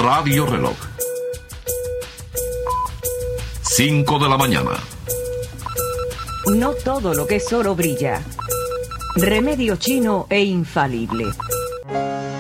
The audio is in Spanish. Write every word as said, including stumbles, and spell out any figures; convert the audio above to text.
Radio Reloj. cinco de la mañana. No todo lo que es oro brilla. Remedio chino e infalible.